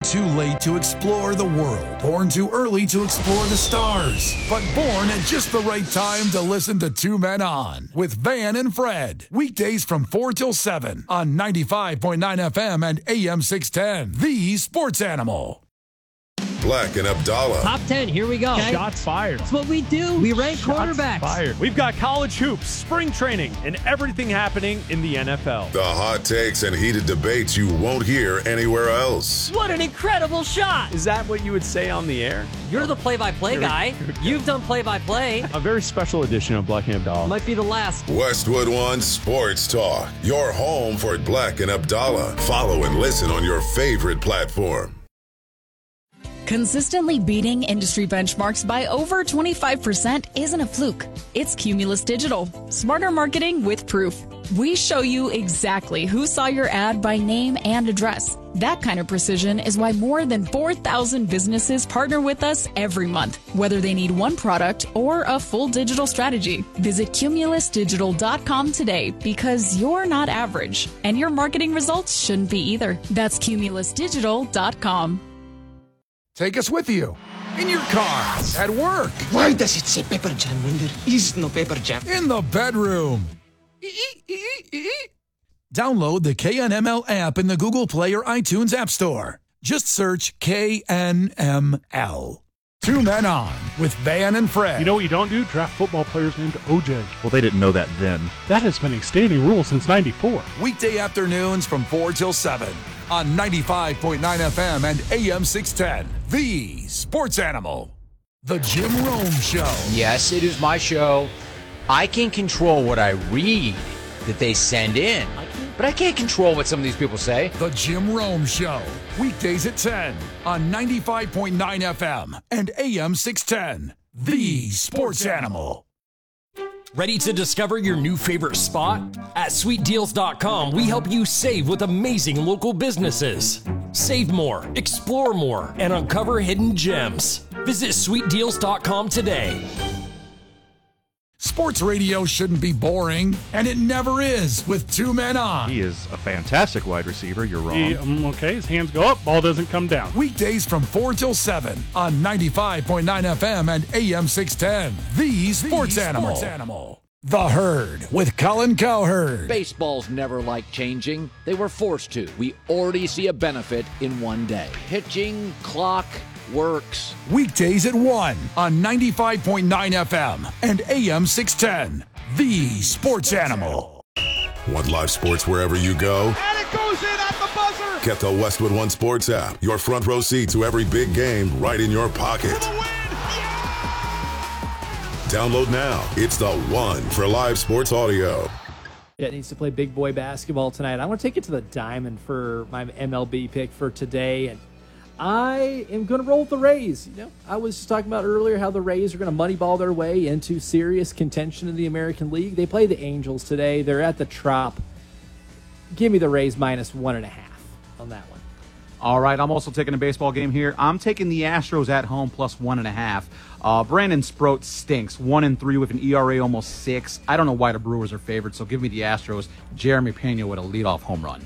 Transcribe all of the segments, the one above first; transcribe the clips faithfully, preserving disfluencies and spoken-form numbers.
too late to explore the world, born too early to explore the stars, but born at just the right time to listen to Two Men On with Van and Fred. Weekdays from four till seven on ninety-five point nine F M and A M six ten. The Sports Animal. Black and Abdallah. Top ten, here we go. Okay. Shots fired. That's what we do. We rank Shots quarterbacks. Fired. We've got college hoops, spring training, and everything happening in the N F L. The hot takes and heated debates you won't hear anywhere else. What an incredible shot. Is that what you would say on the air? You're the play-by-play Here, guy. here You've done play-by-play. A very special edition of Black and Abdallah. Might be the last. Westwood One Sports Talk. Your home for Black and Abdallah. Follow and listen on your favorite platform. Consistently beating industry benchmarks by over twenty-five percent isn't a fluke. It's Cumulus Digital. Smarter marketing with proof. We show you exactly who saw your ad by name and address. That kind of precision is why more than four thousand businesses partner with us every month, whether they need one product or a full digital strategy. Visit cumulus digital dot com today because you're not average, and your marketing results shouldn't be either. That's cumulus digital dot com. Take us with you in your car, at work. Why does it say Pepper Jam when there is no Pepper Jam? In the bedroom. Download the K N M L app in the Google Play or iTunes App Store. Just search K N M L. Two Men On with Van and Fred. You know what you don't do? Draft football players named O J. Well, they didn't know that then. That has been a standing rule since ninety-four. Weekday afternoons from four till seven on ninety-five point nine F M and A M six ten. The Sports Animal. The Jim Rome Show. Yes, it is my show. I can control what I read that they send in, but I can't control what some of these people say. The Jim Rome Show. Weekdays at ten on ninety-five point nine F M and A M six ten. The Sports Animal. Ready to discover your new favorite spot? At sweet deals dot com, we help you save with amazing local businesses. Save more, explore more, and uncover hidden gems. Visit sweet deals dot com today. Sports radio shouldn't be boring, and it never is with Two Men On. He is a fantastic wide receiver. You're wrong. He, um, okay, his hands go up, ball doesn't come down. Weekdays from four till seven on ninety-five point nine F M and A M six ten. The Sports, the Animal. Sports Animal. The Herd with Colin Cowherd. Baseball's never liked changing. They were forced to. We already see a benefit in one day. Pitching, clock, works. Weekdays at one on ninety-five point nine F M and A M six ten. The Sports Animal. Want live sports wherever you go? And it goes in at the buzzer! Get the Westwood One Sports app. Your front row seat to every big game right in your pocket. For the win! Yeah! Download now. It's the one for live sports audio. It needs to play big boy basketball tonight. I want to take it to the diamond for my M L B pick for today, and I am going to roll with the Rays. You know, I was just talking about earlier how the Rays are going to moneyball their way into serious contention in the American League. They play the Angels today. They're at the Trop. Give me the Rays minus one and a half on that one. All right, I'm also taking a baseball game here. I'm taking the Astros at home plus one and a half. Uh, Brandon Sproat stinks. One and three with an E R A almost six. I don't know why the Brewers are favored, so give me the Astros. Jeremy Pena with a leadoff home run.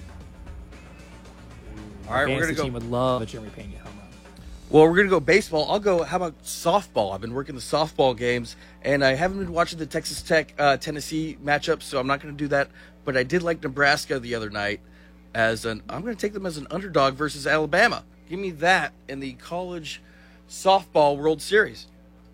All right, we're gonna go. Team would love a Jeremy Pena home run. Well, we're gonna go baseball. I'll go. How about softball? I've been working the softball games, and I haven't been watching the Texas Tech uh, Tennessee matchup, so I'm not gonna do that. But I did like Nebraska the other night. As an, I'm gonna take them as an underdog versus Alabama. Give me that in the college softball World Series.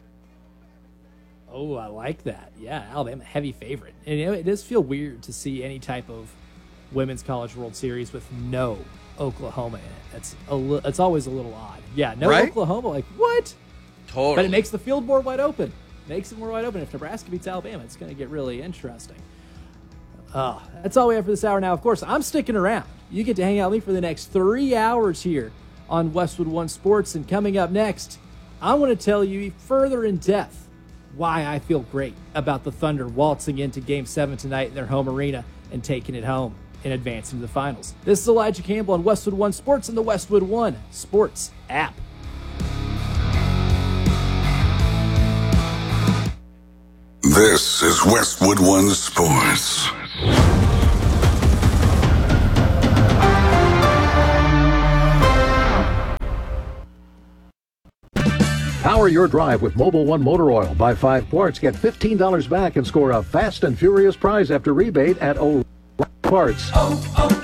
Oh, I like that. Yeah, Alabama, heavy favorite. And you know, it does feel weird to see any type of women's college World Series with no Oklahoma in it. That's a li- it's always a little odd. Yeah, no right? Oklahoma. Like, what? Totally. But it makes the field more wide open. Makes it more wide open. If Nebraska beats Alabama, it's going to get really interesting. Uh, that's all we have for this hour now. Of course, I'm sticking around. You get to hang out with me for the next three hours here on Westwood One Sports. And coming up next, I want to tell you further in depth why I feel great about the Thunder waltzing into Game seven tonight in their home arena and taking it home and advancing to the finals. This is Elijah Campbell on Westwood One Sports and the Westwood One Sports app. This is Westwood One Sports. Power your drive with Mobil one Motor Oil. Buy five quarts, get fifteen dollars back, and score a Fast and Furious prize after rebate at O'Reilly Parts. Oh,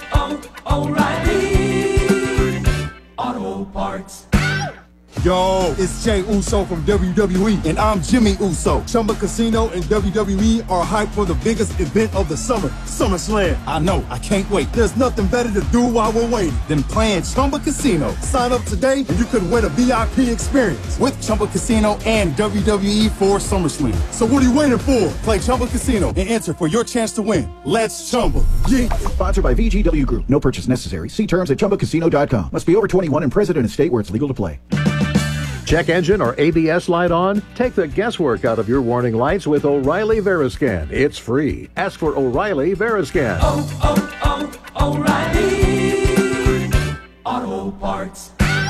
oh, oh, O'Reilly Auto Parts. Yo, it's Jay Uso from W W E, and I'm Jimmy Uso. Chumba Casino and W W E are hyped for the biggest event of the summer, SummerSlam. I know, I can't wait. There's nothing better to do while we're waiting than playing Chumba Casino. Sign up today and you could win a V I P experience with Chumba Casino and W W E for SummerSlam. So what are you waiting for? Play Chumba Casino and enter for your chance to win. Let's Chumba. Yeah. Sponsored by V G W Group. No purchase necessary. See terms at chumba casino dot com. Must be over twenty-one and present in a state where it's legal to play. Check engine or A B S light on? Take the guesswork out of your warning lights with O'Reilly Veriscan. It's free. Ask for O'Reilly Veriscan. Oh, oh, oh, O'Reilly Auto Parts.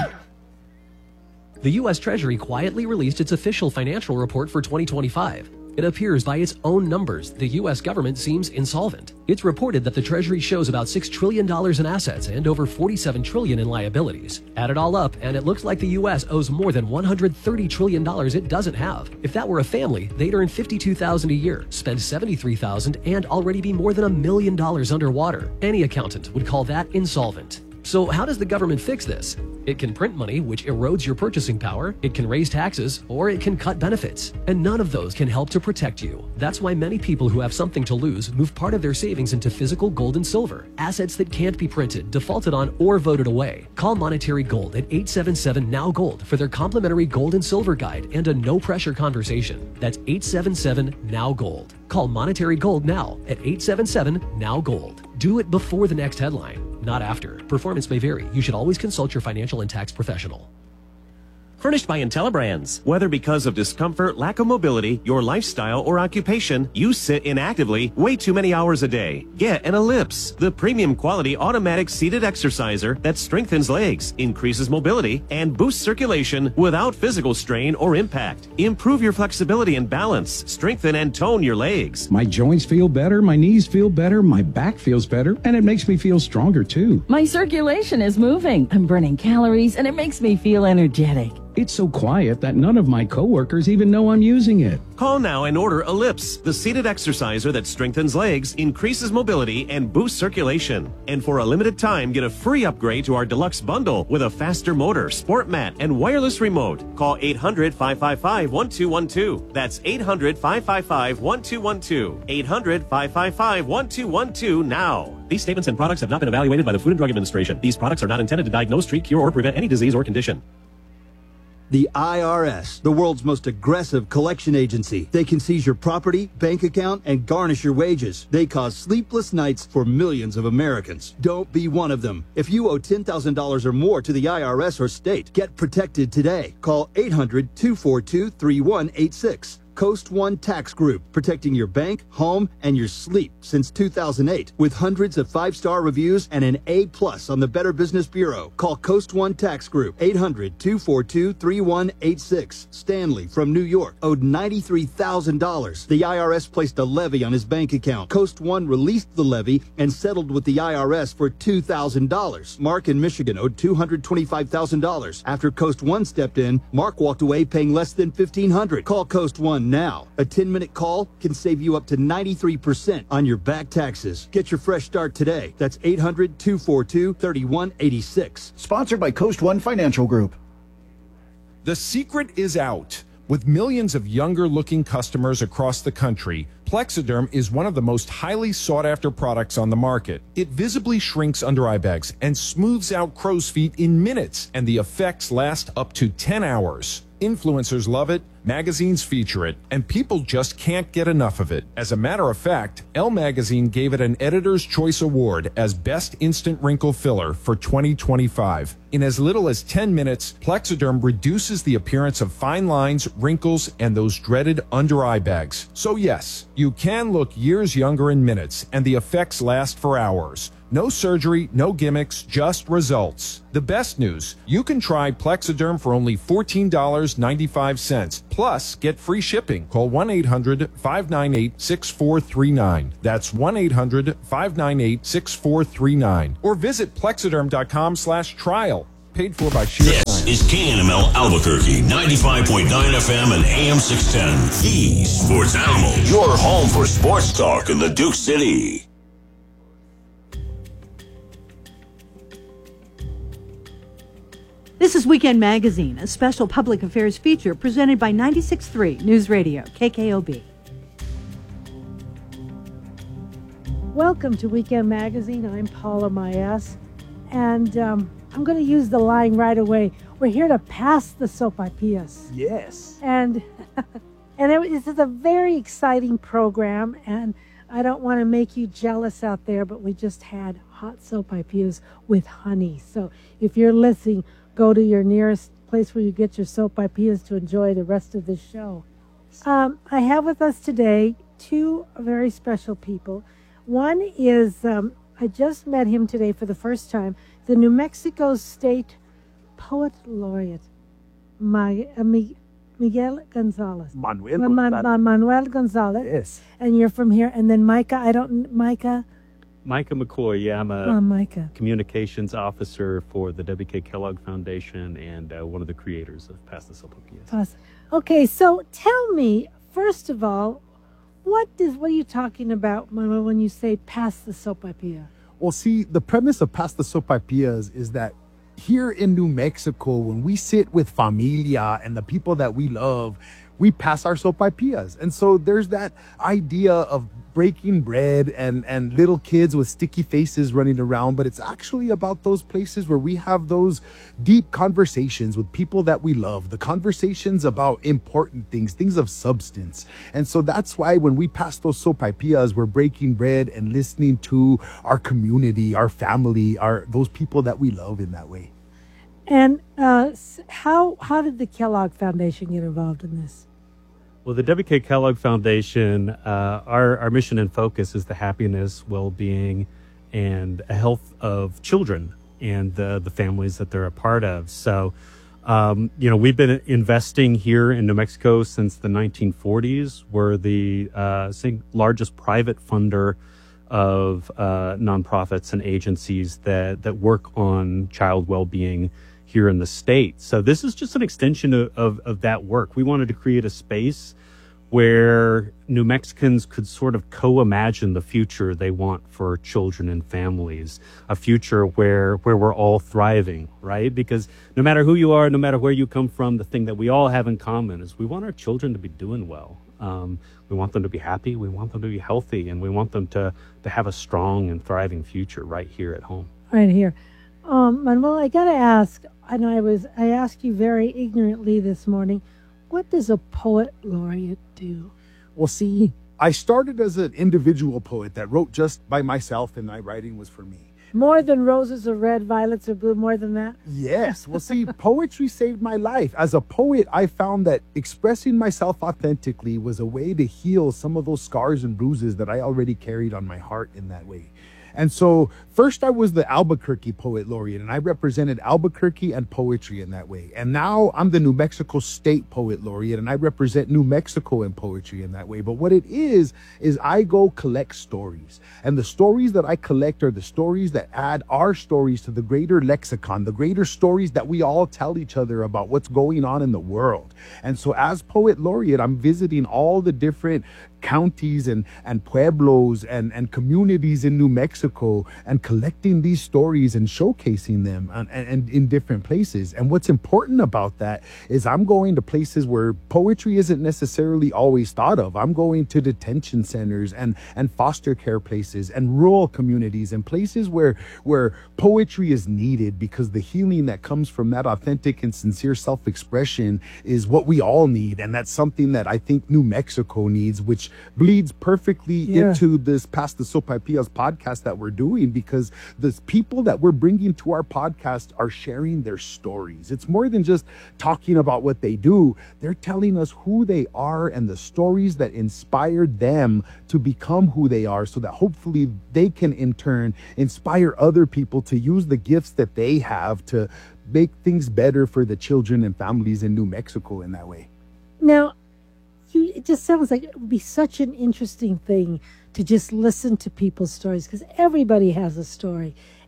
The U S Treasury quietly released its official financial report for twenty twenty-five. It appears by its own numbers, the U S government seems insolvent. It's reported that the Treasury shows about six trillion dollars in assets and over forty-seven trillion dollars in liabilities. Add it all up, and it looks like the U S owes more than one hundred thirty trillion dollars it doesn't have. If that were a family, they'd earn fifty-two thousand dollars a year, spend seventy-three thousand dollars, and already be more than a million dollars underwater. Any accountant would call that insolvent. So how does the government fix this? It can print money, which erodes your purchasing power, it can raise taxes, or it can cut benefits. And none of those can help to protect you. That's why many people who have something to lose move part of their savings into physical gold and silver, assets that can't be printed, defaulted on, or voted away. Call Monetary Gold at eight seven seven N O W Gold for their complimentary gold and silver guide and a no-pressure conversation. That's eight seven seven N O W Gold. Call Monetary Gold now at eight seven seven N O W Gold. Do it before the next headline, not after. Performance may vary. You should always consult your financial and tax professional. Furnished by IntelliBrands. Whether because of discomfort, lack of mobility, your lifestyle, or occupation, you sit inactively way too many hours a day. Get an Ellipse, the premium quality automatic seated exerciser that strengthens legs, increases mobility, and boosts circulation without physical strain or impact. Improve your flexibility and balance, strengthen and tone your legs. My joints feel better, my knees feel better, my back feels better, and it makes me feel stronger too. My circulation is moving. I'm burning calories, and it makes me feel energetic. It's so quiet that none of my coworkers even know I'm using it. Call now and order Ellipse, the seated exerciser that strengthens legs, increases mobility, and boosts circulation. And for a limited time, get a free upgrade to our deluxe bundle with a faster motor, sport mat, and wireless remote. Call eight hundred, five five five, one two one two. That's eight hundred, five five five, one two one two. eight hundred, five five five, one two one two now. These statements and products have not been evaluated by the Food and Drug Administration. These products are not intended to diagnose, treat, cure, or prevent any disease or condition. The I R S, the world's most aggressive collection agency. They can seize your property, bank account, and garnish your wages. They cause sleepless nights for millions of Americans. Don't be one of them. If you owe ten thousand dollars or more to the I R S or state, get protected today. Call eight hundred, two four two, three one eight six. Coast One Tax Group, protecting your bank, home, and your sleep since two thousand eight. With hundreds of five-star reviews and an A plus on the Better Business Bureau. Call Coast One Tax Group, eight hundred, two four two, three one eight six. Stanley from New York owed ninety-three thousand dollars. The I R S placed a levy on his bank account. Coast One released the levy and settled with the I R S for two thousand dollars. Mark in Michigan owed two hundred twenty-five thousand dollars. After Coast One stepped in, Mark walked away paying less than fifteen hundred dollars. Call Coast One now. A ten-minute call can save you up to ninety-three percent on your back taxes. Get your fresh start today. That's eight hundred, two four two, three one eight six. Sponsored by Coast One Financial Group. The secret is out. With millions of younger-looking customers across the country, Plexiderm is one of the most highly sought-after products on the market. It visibly shrinks under-eye bags and smooths out crow's feet in minutes, and the effects last up to ten hours. Influencers love it, magazines feature it, and people just can't get enough of it. As a matter of fact, Elle Magazine gave it an Editor's Choice Award as Best Instant Wrinkle Filler for twenty twenty-five. In as little as ten minutes, Plexiderm reduces the appearance of fine lines, wrinkles, and those dreaded under-eye bags. So yes, you can look years younger in minutes, and the effects last for hours. No surgery, no gimmicks, just results. The best news, you can try Plexiderm for only fourteen dollars and ninety-five cents. Plus, get free shipping. Call one eight hundred, five nine eight, six four three nine. That's one eight hundred, five nine eight, six four three nine. Or visit Plexiderm dot com slash trial. Paid for by Sheer Science. This is K N M L Albuquerque, ninety-five point nine F M and A M six ten. The Sports Animal, your home for sports talk in the Duke City. This is Weekend Magazine, a special public affairs feature presented by ninety-six point three News Radio, K K O B. Welcome to Weekend Magazine. I'm Paula Mayes, and um, I'm going to use the line right away. We're here to pass the sopapillas. Yes. And and it, this is a very exciting program, and I don't want to make you jealous out there, but we just had hot sopapillas with honey. So if you're listening, go to your nearest place where you get your sopapillas to enjoy the rest of the show. Um, I have with us today two very special people. One is, um, I just met him today for the first time, the New Mexico State Poet Laureate, Ma- uh, Mi- Miguel Gonzalez. Manuel Ma- Ma- Gonzalez. Ma- Manuel Gonzalez. Yes. And you're from here. And then Micah, I don't, Micah? Micah McCoy, yeah, I'm a Oh, Micah. communications officer for the W K Kellogg Foundation and uh, one of the creators of Pass the Sopapillas. Awesome. Okay, so tell me, first of all, what is what are you talking about, Manuel, when you say pass the sopapilla? Well, see, the premise of Pass the Sopapillas is that here in New Mexico, when we sit with familia and the people that we love, we pass our sopapillas. And so there's that idea of breaking bread and, and little kids with sticky faces running around, but it's actually about those places where we have those deep conversations with people that we love, the conversations about important things, things of substance. And so that's why when we pass those sopapillas, we're breaking bread and listening to our community, our family, our those people that we love in that way. And uh, how how did the Kellogg Foundation get involved in this? Well, the W K Kellogg Foundation, uh, our, our mission and focus is the happiness, well-being, and health of children and the, the families that they're a part of. So, um, you know, we've been investing here in New Mexico since the nineteen forties. We're the uh, largest private funder of uh, nonprofits and agencies that, that work on child well-being here in the state. So this is just an extension of, of, of that work. We wanted to create a space where New Mexicans could sort of co-imagine the future they want for children and families, a future where where we're all thriving, right? Because no matter who you are, no matter where you come from, the thing that we all have in common is we want our children to be doing well. Um, we want them to be happy, we want them to be healthy, and we want them to, to have a strong and thriving future right here at home. Right here. Um, Manuel, I got to ask, and I was I asked you very ignorantly this morning, what does a poet laureate do? Well, see, I started as an individual poet that wrote just by myself, and my writing was for me. More than roses are red, violets are blue, more than that? Yes. Well, see, poetry saved my life. As a poet, I found that expressing myself authentically was a way to heal some of those scars and bruises that I already carried on my heart in that way. And so first I was the Albuquerque Poet Laureate, and I represented Albuquerque and poetry in that way. And now I'm the New Mexico State Poet Laureate, and I represent New Mexico and poetry in that way. But what it is, is I go collect stories. And the stories that I collect are the stories that add our stories to the greater lexicon, the greater stories that we all tell each other about what's going on in the world. And so as Poet Laureate, I'm visiting all the different counties and, and pueblos and, and communities in New Mexico and collecting these stories and showcasing them and, and, and in different places. And what's important about that is I'm going to places where poetry isn't necessarily always thought of. I'm going to detention centers and, and foster care places and rural communities and places where, where poetry is needed, because the healing that comes from that authentic and sincere self-expression is what we all need. And that's something that I think New Mexico needs, which bleeds perfectly Yeah. into this Pass the Sopapillas podcast that we're doing, because the people that we're bringing to our podcast are sharing their stories. It's more than just talking about what they do. They're telling us who they are and the stories that inspired them to become who they are, so that hopefully they can in turn inspire other people to use the gifts that they have to make things better for the children and families in New Mexico in that way. Now, you, it just sounds like it would be such an interesting thing to just listen to people's stories, because everybody has a story.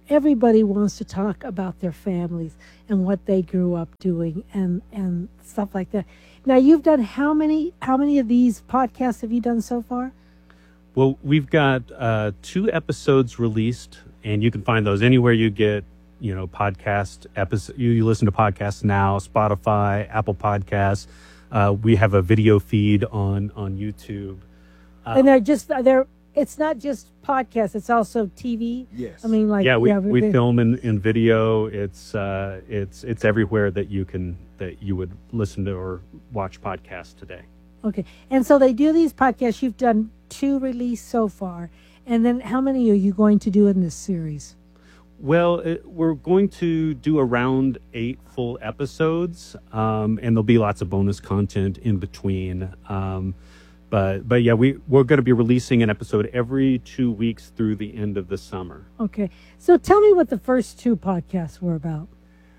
everybody wants to talk about their families and what they grew up doing and and stuff like that. Now, you've done how many how many of these podcasts have you done so far? Well, we've got uh, two episodes released, and you can find those anywhere you get, you know, podcast episode. You, you listen to podcasts now, Spotify, Apple Podcasts. Uh, we have a video feed on on YouTube, uh, And they're just they're it's not just podcasts; it's also T V. Yes. I mean, like yeah, we, yeah, we they- film in, in video. It's uh, it's it's everywhere that you can that you would listen to or watch podcasts today. Okay, and so they do these podcasts. You've done two released so far, and then how many are you going to do in this series? Well, it, we're going to do around eight full episodes, um, and there'll be lots of bonus content in between. Um, but but yeah, we we're going to be releasing an episode every two weeks through the end of the summer. Okay, so tell me what the first two podcasts were about.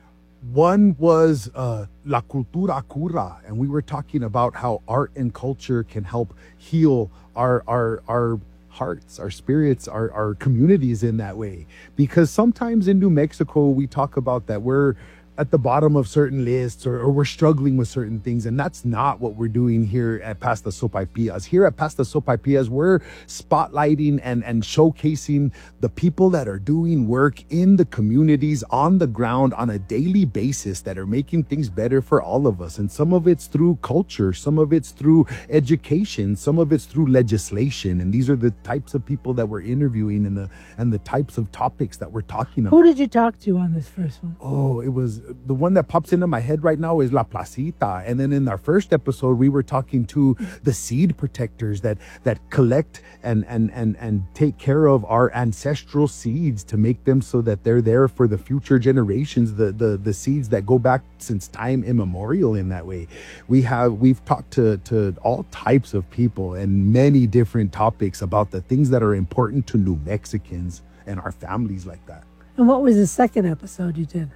One was uh, La Cultura Cura, and we were talking about how art and culture can help heal our our our hearts, our spirits, our, our communities in that way. Because sometimes in New Mexico, we talk about that we're at the bottom of certain lists or, or we're struggling with certain things. And that's not what we're doing here at Pasta Sopaipillas. Here at Pasta Sopaipillas, we're spotlighting and, and showcasing the people that are doing work in the communities on the ground on a daily basis that are making things better for all of us. And some of it's through culture, some of it's through education, some of it's through legislation. And these are the types of people that we're interviewing and the, and the types of topics that we're talking about. Who did you talk to on this first one? Oh, it was the one that pops into my head right now is La Placita. And then in our first episode, we were talking to the seed protectors that that collect and and and and take care of our ancestral seeds to make them so that they're there for the future generations, the the the seeds that go back since time immemorial in that way. We have we've talked to to all types of people and many different topics about the things that are important to New Mexicans and our families like that. And what was the second episode you did?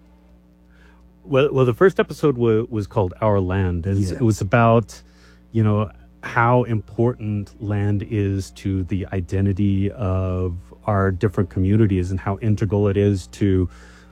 Well, well, the first episode was, was called Our Land. It's, Yes. It was about, you know, how important land is to the identity of our different communities and how integral it is to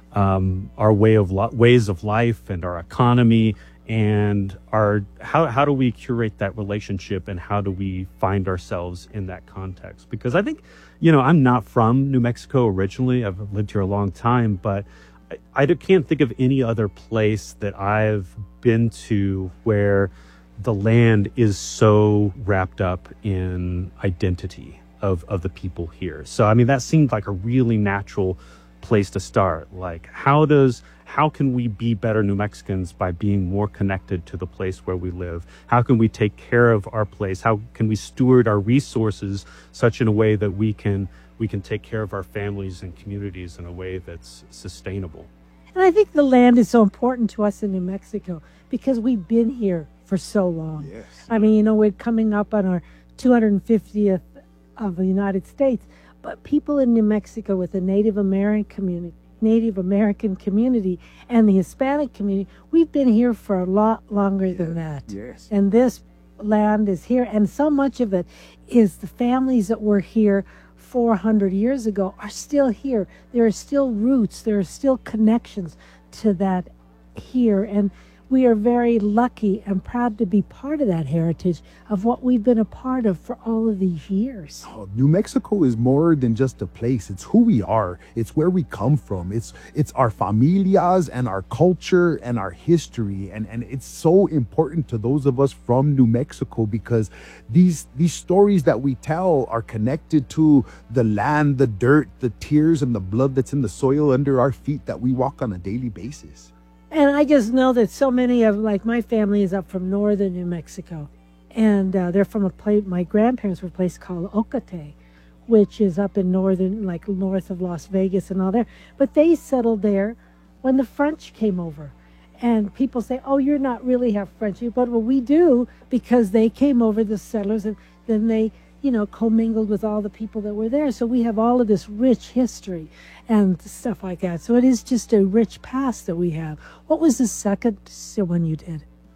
um, our way of li- ways of life and our economy and our how how do we curate that relationship and how do we find ourselves in that context? Because I think, you know, I'm not from New Mexico originally. I've lived here a long time, but I can't think of any other place that I've been to where the land is so wrapped up in identity of, of the people here. So, I mean, that seemed like a really natural place to start. Like, how does, how can we be better New Mexicans by being more connected to the place where we live? How can we take care of our place? How can we steward our resources such in a way that we can we can take care of our families and communities in a way that's sustainable? And I think the land is so important to us in New Mexico because we've been here for so long. Yes. I mean, you know, we're coming up on our two hundred fiftieth of the United States, but people in New Mexico with the Native American community, Native American community and the Hispanic community, we've been here for a lot longer than that. Yes. And this land is here, and so much of it is the families that were here four hundred years ago are still here. There are still roots, there are still connections to that here, and we are very lucky and proud to be part of that heritage of what we've been a part of for all of these years. Oh, New Mexico is more than just a place. It's who we are. It's where we come from. It's it's our familias and our culture and our history. And, and it's so important to those of us from New Mexico because these these stories that we tell are connected to the land, the dirt, the tears, and the blood that's in the soil under our feet that we walk on a daily basis. And I just know that so many of, like, my family is up from northern New Mexico. And uh, they're from a place, my grandparents were a place called Ocate, which is up in northern, like north of Las Vegas and all there. But they settled there when the French came over. And people say, oh, you're not really half French. But well, we do, because they came over, the settlers, and then they, you know, commingled with all the people that were there. So we have all of this rich history and stuff like that. So it is just a rich past that we have. What was the second one you did?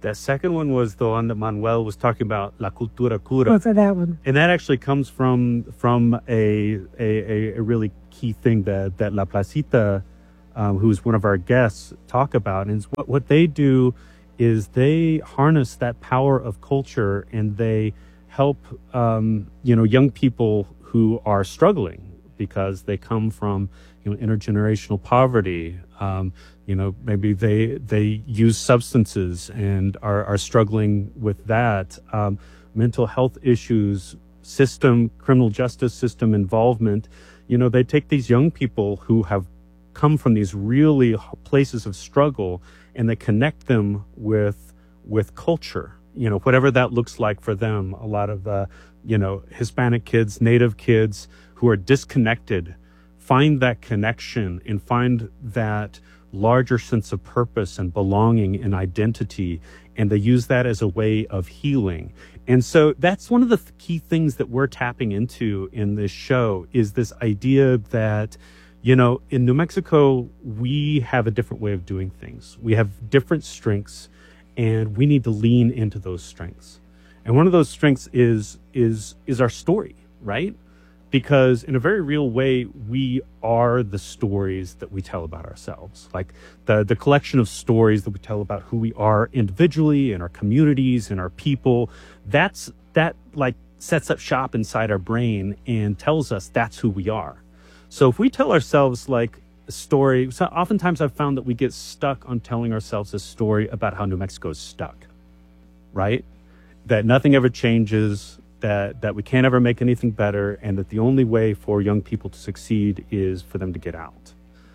The second one was the one that Manuel was talking about, La Cultura Cura. What's that one? And that actually comes from from a a, a really key thing that, that La Placita, um, who's one of our guests, talk about. And what, what they do is they harness that power of culture, and they help um, you know young people who are struggling because they come from you know intergenerational poverty. Um, you know maybe they they use substances and are, are struggling with that. Um, mental health issues, system, criminal justice system involvement. You know they take these young people who have come from these really places of struggle, and they connect them with with culture, you know, whatever that looks like for them. A lot of, uh, you know, Hispanic kids, Native kids who are disconnected, find that connection and find that larger sense of purpose and belonging and identity, and they use that as a way of healing. And so that's one of the th- key things that we're tapping into in this show, is this idea that, you know, in New Mexico, we have a different way of doing things. We have different strengths, and we need to lean into those strengths. And one of those strengths is is is our story, right? Because in a very real way, we are the stories that we tell about ourselves. Like the, the collection of stories that we tell about who we are individually, in our communities, in our people, that's that like sets up shop inside our brain and tells us that's who we are. So if we tell ourselves like a story, so oftentimes I've found that we get stuck on telling ourselves a story about how New Mexico is stuck, right? That nothing ever changes, that, that we can't ever make anything better, and that the only way for young people to succeed is for them to get out.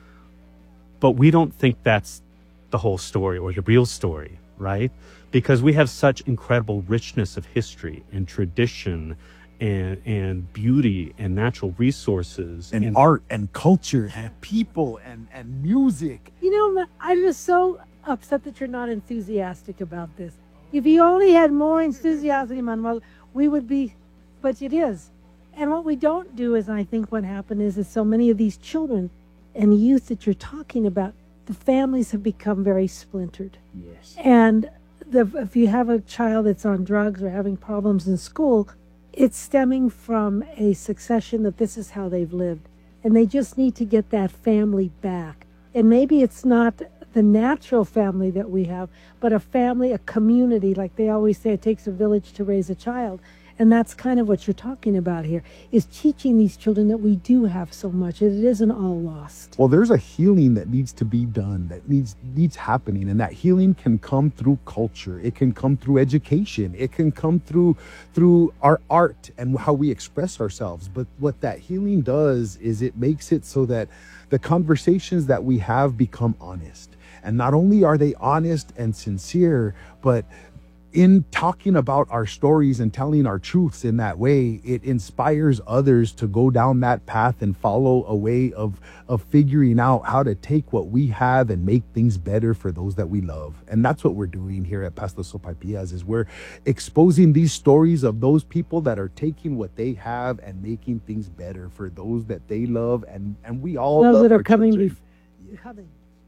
But we don't think that's the whole story or the real story, right? Because we have such incredible richness of history and tradition and and beauty and natural resources and, and art and culture and people and, and music. You know, I'm just so upset that you're not enthusiastic about this. If you only had more enthusiasm, Manuel, we would be, but it is. And what we don't do is, I think what happened is, is so many of these children and youth that you're talking about, the families have become very splintered. Yes. And the, if you have a child that's on drugs or having problems in school, it's stemming from a succession that this is how they've lived. And they just need to get that family back. And maybe it's not the natural family that we have, but a family, a community. Like they always say, it takes a village to raise a child. And that's kind of what you're talking about here, is teaching these children that we do have so much, and it isn't all lost. Well, there's a healing that needs to be done, that needs needs happening, and that healing can come through culture. It can come through education. It can come through through our art and how we express ourselves. But what that healing does is it makes it so that the conversations that we have become honest. And not only are they honest and sincere, but in talking about our stories and telling our truths in that way, it inspires others to go down that path and follow a way of of figuring out how to take what we have and make things better for those that we love. And that's what we're doing here at Pasto Sopaipillas, is we're exposing these stories of those people that are taking what they have and making things better for those that they love, and and we all those love that are our coming children. bef- coming.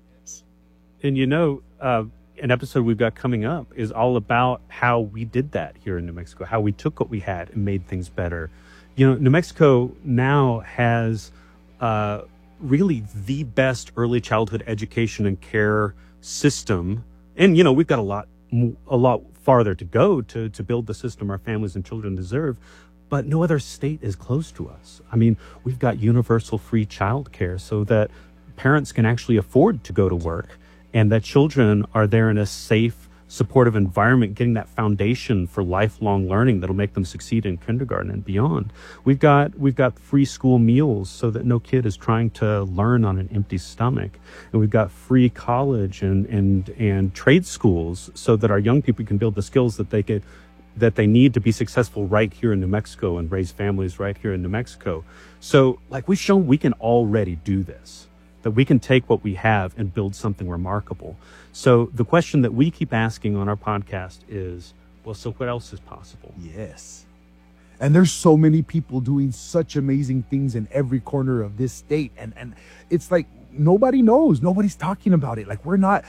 And you know, uh, an episode we've got coming up is all about how we did that here in New Mexico, how we took what we had and made things better. You know, New Mexico now has uh, really the best early childhood education and care system. And, you know, we've got a lot, a lot farther to go to, to build the system our families and children deserve. But no other state is close to us. I mean, we've got universal free childcare so that parents can actually afford to go to work, and that children are there in a safe, supportive environment, getting that foundation for lifelong learning that'll make them succeed in kindergarten and beyond. We've got we've got free school meals so that no kid is trying to learn on an empty stomach. And we've got free college and and and trade schools so that our young people can build the skills that they could that they need to be successful right here in New Mexico and raise families right here in New Mexico. So, like, we've shown we can already do this, that we can take what we have and build something remarkable. So the question that we keep asking on our podcast is, well, so what else is possible? Yes. And there's so many people doing such amazing things in every corner of this state. And, and it's like, nobody knows. Nobody's talking about it. Like, we're not,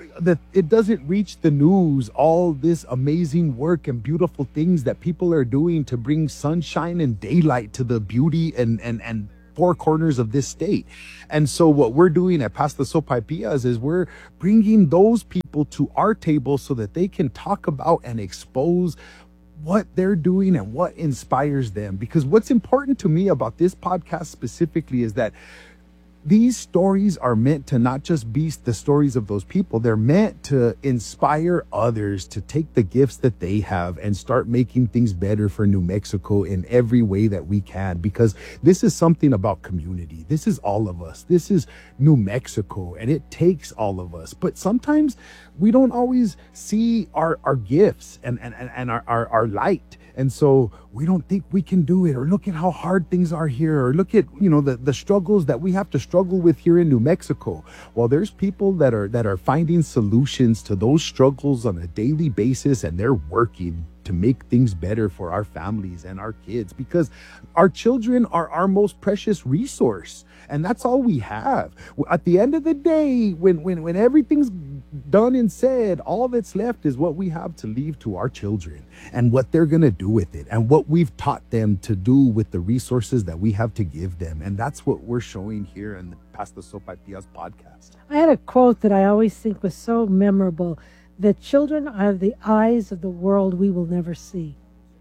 that it doesn't reach the news, all this amazing work and beautiful things that people are doing to bring sunshine and daylight to the beauty and and and four corners of this state. And so what we're doing at Pasta Sopaipillas is we're bringing those people to our table so that they can talk about and expose what they're doing and what inspires them. Because what's important to me about this podcast specifically is that these stories are meant to not just be the stories of those people. They're meant to inspire others to take the gifts that they have and start making things better for New Mexico in every way that we can. Because this is something about community. This is all of us. This is New Mexico, and it takes all of us. But sometimes we don't always see our, our gifts and, and, and our, our, our light. And so we don't think we can do it, or look at how hard things are here, or look at, you know, the, the struggles that we have to struggle with here in New Mexico. Well, there's people that are that are finding solutions to those struggles on a daily basis, and they're working to make things better for our families and our kids, because our children are our most precious resource. And that's all we have. At the end of the day, when, when, when everything's done and said, all that's left is what we have to leave to our children and what they're going to do with it and what we've taught them to do with the resources that we have to give them. And that's what we're showing here in the Pasta Sopaipillas podcast. I had a quote that I always think was so memorable, that children are the eyes of the world we will never see.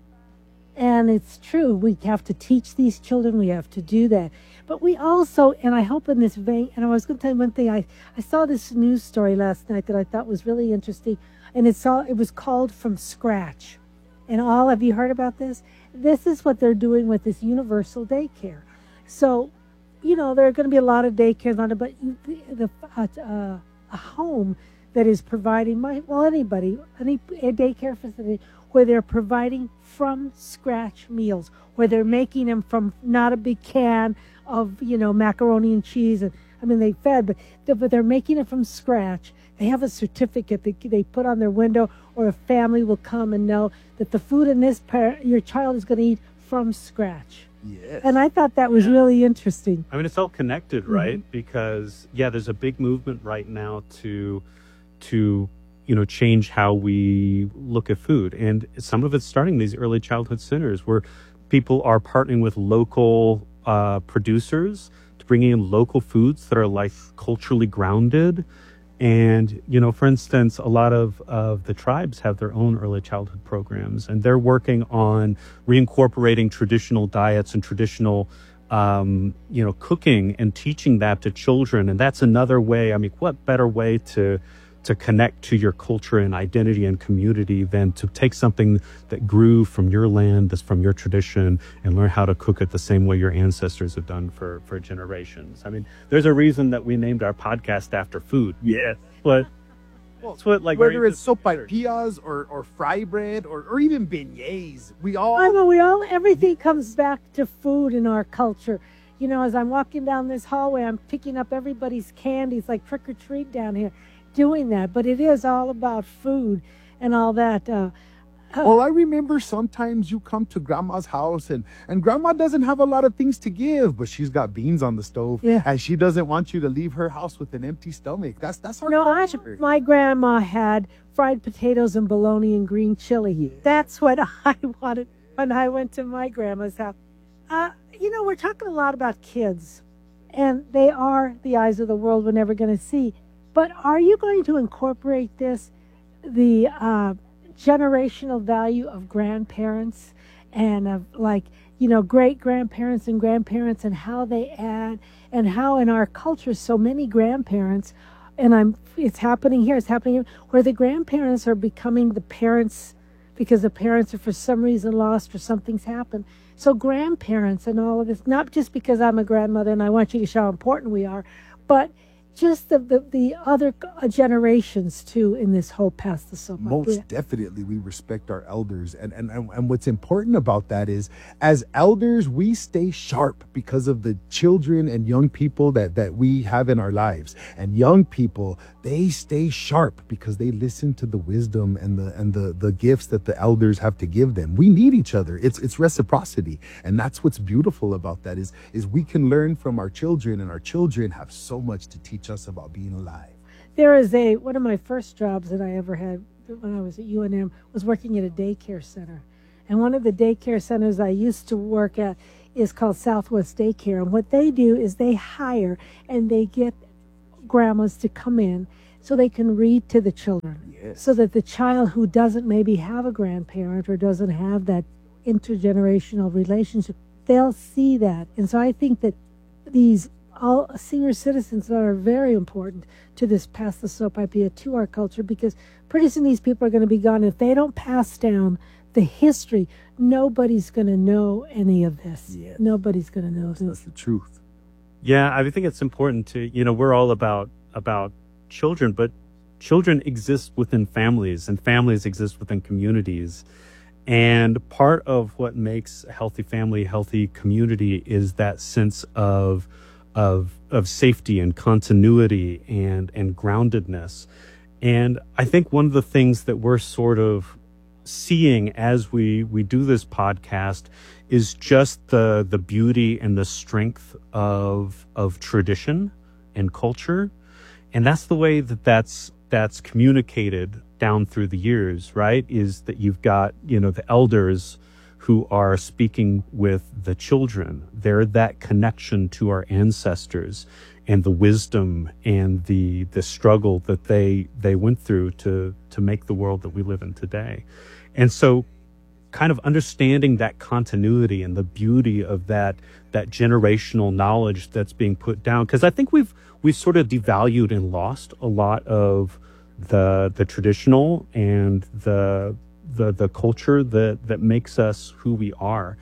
And it's true. We have to teach these children. We have to do that. But we also, and I hope in this vein, and I was going to tell you one thing. I, I saw this news story last night that I thought was really interesting. And it's all, it was called From Scratch. And all, have you heard about this? This is what they're doing with this universal daycare. So, you know, there are going to be a lot of daycares on it, but you, the, uh, a home that is providing, my, well, anybody, any a daycare facility where they're providing from scratch meals, where they're making them from not a big can of, you know, macaroni and cheese. And I mean, they fed, but, but they're making it from scratch. They have a certificate that they put on their window, or a family will come and know that the food in this par- your child is going to eat from scratch. Yes. And I thought that was really interesting. I mean, it's all connected, right? Mm-hmm. Because, yeah, there's a big movement right now to, to, you know, change how we look at food. And some of it's starting these early childhood centers where people are partnering with local uh, producers to bring in local foods that are like culturally grounded. And, you know, for instance, a lot of, of the tribes have their own early childhood programs, and they're working on reincorporating traditional diets and traditional, um, you know, cooking and teaching that to children. And that's another way. I mean, what better way to to connect to your culture and identity and community than to take something that grew from your land, that's from your tradition, and learn how to cook it the same way your ancestors have done for, for generations. I mean, there's a reason that we named our podcast after food. Yeah. But well, it's what, like, whether it's sopaipillas or, or fry bread or, or even beignets, we all... I mean, we all, everything comes back to food in our culture. You know, as I'm walking down this hallway, I'm picking up everybody's candies, like trick or treat down here, doing that. But it is all about food and all that. Uh, uh, well, I remember sometimes you come to grandma's house and, and grandma doesn't have a lot of things to give, but she's got beans on the stove. Yeah. And she doesn't want you to leave her house with an empty stomach. That's that's our no, I, culture. my grandma had fried potatoes and bologna and green chili. That's what I wanted when I went to my grandma's house. Uh, you know, we're talking a lot about kids, and they are the eyes of the world we're never going to see. But are you going to incorporate this, the uh, generational value of grandparents and of, like, you know, great-grandparents and grandparents, and how they add, and how in our culture so many grandparents, and I'm, it's happening here, it's happening here, where the grandparents are becoming the parents because the parents are for some reason lost or something's happened. So grandparents and all of this, not just because I'm a grandmother and I want you to show how important we are, but just the, the, the other generations, too, in this whole Pasta Sopaipillas. Most definitely, we respect our elders. And, and, and, and what's important about that is, as elders, we stay sharp because of the children and young people that, that we have in our lives. And young people, they stay sharp because they listen to the wisdom and the and the, the gifts that the elders have to give them. We need each other. It's it's reciprocity. And that's what's beautiful about that is, is we can learn from our children, and our children have so much to teach us about being alive. There is a, one of my first jobs that I ever had when I was at U N M was working at a daycare center. And one of the daycare centers I used to work at is called Southwest Daycare. And what they do is they hire and they get grandmas to come in so they can read to the children. Yes. So that the child who doesn't maybe have a grandparent or doesn't have that intergenerational relationship, they'll see that. And so I think that these all senior citizens are very important to this Pass the Soap idea, to our culture, because pretty soon these people are going to be gone. If they don't pass down the history, nobody's going to know any of this. Yes. Nobody's going to know this. That's the truth. Yeah, I think it's important to, you know, we're all about about children, but children exist within families, and families exist within communities. And part of what makes a healthy family, healthy community is that sense of of of safety and continuity and and groundedness. And I think one of the things that we're sort of seeing as we we do this podcast is just the the beauty and the strength of of tradition and culture. And that's the way that that's that's communicated down through the years, right? Is that you've got, you know, the elders who are speaking with the children. They're that connection to our ancestors and the wisdom and the the struggle that they they went through to to make the world that we live in today. And so kind of understanding that continuity and the beauty of that that generational knowledge that's being put down, because I think we've we've sort of devalued and lost a lot of the the traditional and the the the culture that that makes us who we are.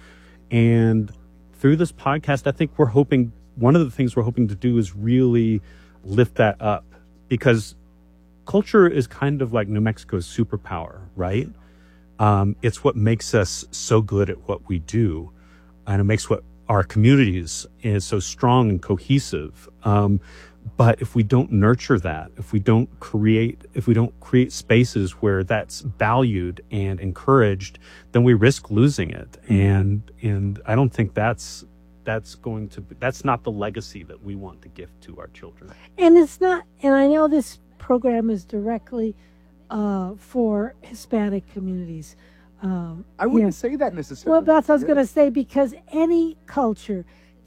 And through this podcast, I think we're hoping, one of the things we're hoping to do is really lift that up, because culture is kind of like New Mexico's superpower, right? Um, it's what makes us so good at what we do, and it makes what our communities is so strong and cohesive. Um, But if we don't nurture that, if we don't create, if we don't create spaces where that's valued and encouraged, then we risk losing it. And and I don't think that's that's going to be, that's not the legacy that we want to give to our children. And it's not. And I know this program is directly uh, for Hispanic communities. Um, I wouldn't yeah. say that necessarily. Well, that's what I was Yeah. going to say, because any culture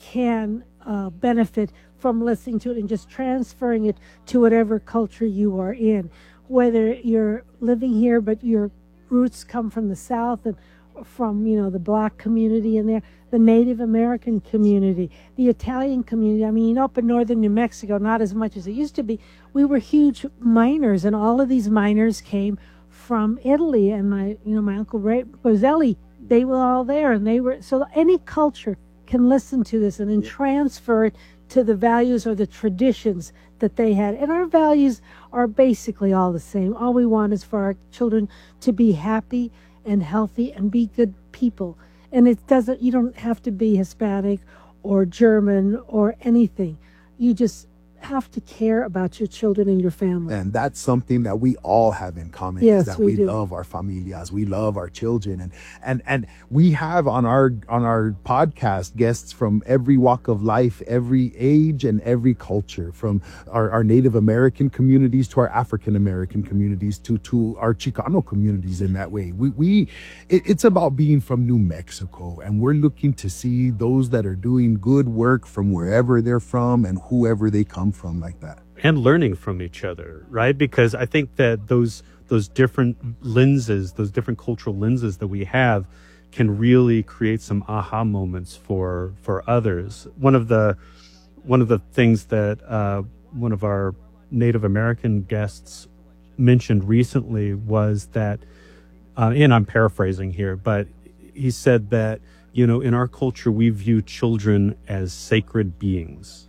can uh, benefit from listening to it and just transferring it to whatever culture you are in. Whether you're living here, but your roots come from the South and from, you know, the Black community in there, the Native American community, the Italian community. I mean, you know, up in northern New Mexico, not as much as it used to be, we were huge miners, and all of these miners came from Italy. And my, you know, my Uncle Ray Bozelli, they were all there, and they were, so any culture can listen to this and then transfer it to the values or the traditions that they had. And our values are basically all the same. All we want is for our children to be happy and healthy and be good people. And it doesn't, you don't have to be Hispanic or German or anything. You just have to care about your children and your family. And that's something that we all have in common. Yes, is that we we do. love our familias, we love our children, and and and we have on our on our podcast guests from every walk of life, every age, and every culture, from our, our Native American communities to our African American communities to to our Chicano communities. In that way, we we it, it's about being from New Mexico, and we're looking to see those that are doing good work from wherever they're from and whoever they come from, like that. And learning from each other, right? Because I think that those those different lenses, those different cultural lenses that we have, can really create some aha moments for for others. One of the one of the things that uh, one of our Native American guests mentioned recently was that, uh, and I'm paraphrasing here, but he said that, you know, in our culture we view children as sacred beings.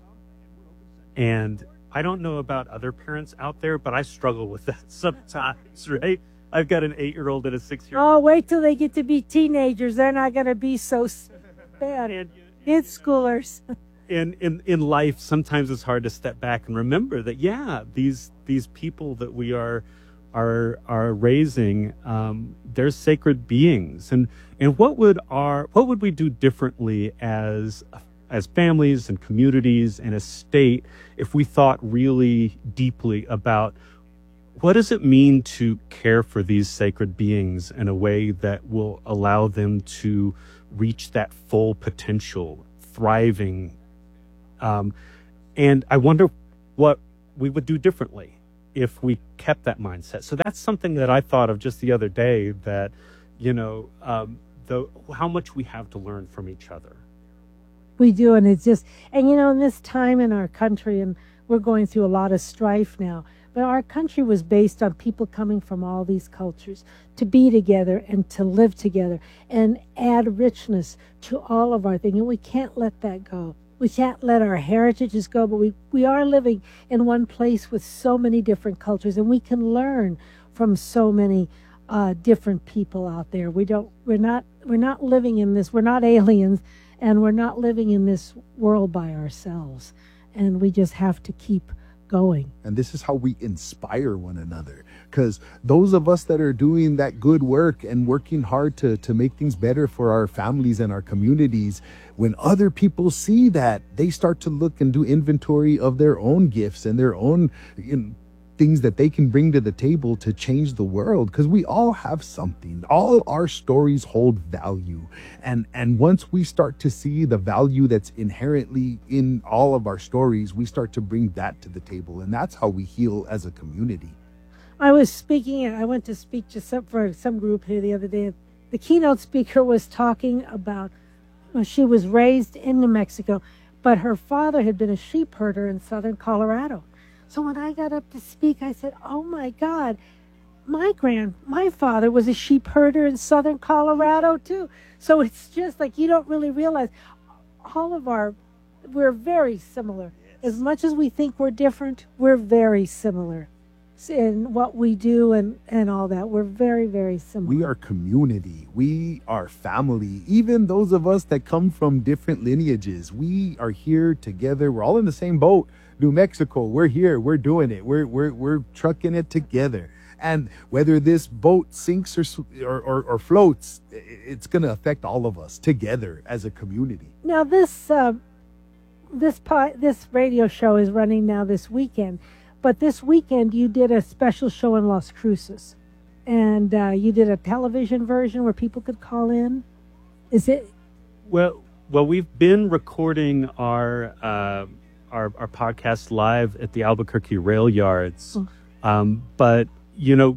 And I don't know about other parents out there, but I struggle with that sometimes, right? I've got an eight-year-old and a six-year-old. Oh, wait till they get to be teenagers. They're not going to be so bad. Kids schoolers. In, in in life, sometimes it's hard to step back and remember that, yeah, these these people that we are are are raising, um, they're sacred beings. And and what would our what would we do differently as as families and communities and as state, if we thought really deeply about what does it mean to care for these sacred beings in a way that will allow them to reach that full potential, thriving. Um, and I wonder what we would do differently if we kept that mindset. So that's something that I thought of just the other day, that, you know, um, the how much we have to learn from each other. We do, and it's just, and you know, in this time in our country, and we're going through a lot of strife now, but our country was based on people coming from all these cultures to be together and to live together and add richness to all of our things, and we can't let that go. We can't let our heritages go, but we, we are living in one place with so many different cultures, and we can learn from so many uh, different people out there. We don't, we're not, we're not living in this, we're not aliens, and we're not living in this world by ourselves. And we just have to keep going. And this is how we inspire one another, because those of us that are doing that good work and working hard to, to make things better for our families and our communities, when other people see that, they start to look and do inventory of their own gifts and their own, you know, things that they can bring to the table to change the world, because we all have something. All our stories hold value, and and once we start to see the value that's inherently in all of our stories, we start to bring that to the table, and that's how we heal as a community. I was speaking, I went to speak to some, for some group here the other day. The keynote speaker was talking about, well, she was raised in New Mexico, but her father had been a sheep herder in southern Colorado. So when I got up to speak, I said, oh my God, my grand, my father was a sheep herder in southern Colorado too. So it's just like, you don't really realize all of our, we're very similar. As much as we think we're different, we're very similar in what we do and, and all that. We're very, very similar. We are community. We are family. Even those of us that come from different lineages, we are here together. We're all in the same boat. New Mexico, we're here, we're doing it, we're we're we're trucking it together. And whether this boat sinks or or, or, or floats, it's going to affect all of us together as a community. Now this uh, this po- this radio show is running now this weekend, but this weekend you did a special show in Las Cruces, and uh, you did a television version where people could call in. Is it? Well, well, we've been recording our. Uh, Our, our podcast live at the Albuquerque rail yards. Oh. Um, but, you know,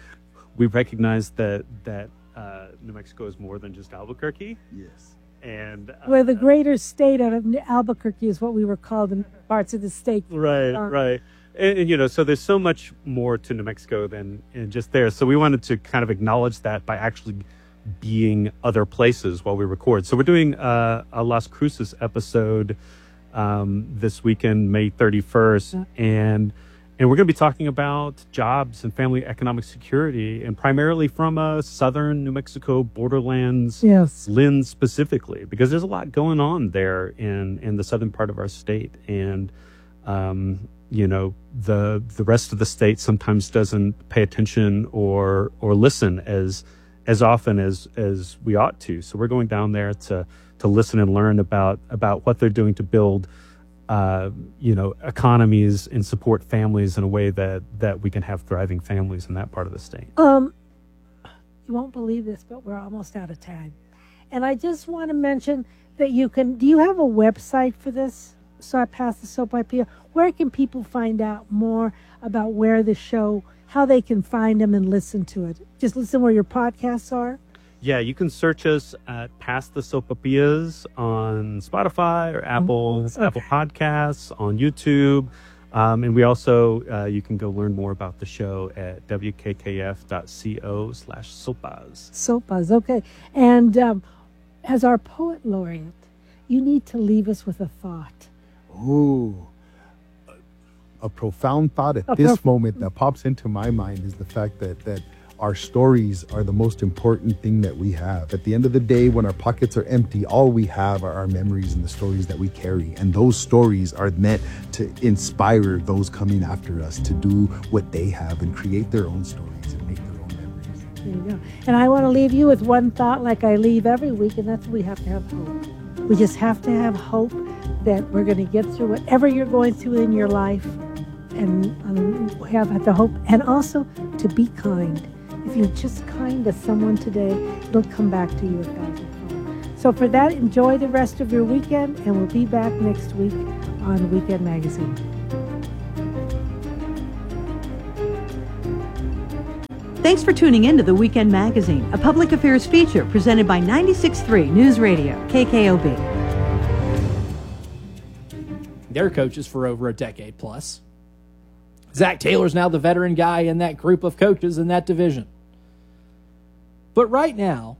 we recognize that that uh, New Mexico is more than just Albuquerque. Yes. And uh, where the greater state out of Albuquerque is what we were called in parts of the state. Right, uh, right. And, and, you know, so there's so much more to New Mexico than in just there. So we wanted to kind of acknowledge that by actually being other places while we record. So we're doing uh, a Las Cruces episode Um, this weekend, May thirty-first, and and we're going to be talking about jobs and family economic security, and primarily from a southern New Mexico borderlands yes. lens specifically, because there's a lot going on there in in the southern part of our state, and um, you know the the rest of the state sometimes doesn't pay attention or or listen as as often as as we ought to. So we're going down there to. to listen and learn about, about what they're doing to build, uh, you know, economies and support families in a way that, that we can have thriving families in that part of the state. Um, you won't believe this, but we're almost out of time. And I just want to mention that you can, do you have a website for this? So I pass the soap up here. Where can people find out more about where the show, how they can find them and listen to it? Just listen where your podcasts are? Yeah, you can search us at Past the Sopapillas on Spotify or Apple okay. Apple Podcasts, on YouTube. Um, and we also, uh, you can go learn more about the show at w k k f dot co slash sopas. Sopas, okay. And um, as our poet laureate, you need to leave us with a thought. Ooh. A profound thought at a this prof- moment that pops into my mind is the fact that that our stories are the most important thing that we have. At the end of the day, when our pockets are empty, all we have are our memories and the stories that we carry. And those stories are meant to inspire those coming after us to do what they have and create their own stories and make their own memories. There you go. And I want to leave you with one thought like I leave every week, and that's we have to have hope. We just have to have hope that we're going to get through whatever you're going through in your life, and um, have the hope, and also to be kind. If you're just kind to someone today, it'll come back to you a thousandfold. So for that, enjoy the rest of your weekend, and we'll be back next week on Weekend Magazine. Thanks for tuning in to the Weekend Magazine, a public affairs feature presented by ninety-six point three News Radio, K K O B. They're coaches for over a decade plus. Zach Taylor's now the veteran guy in that group of coaches in that division. But right now,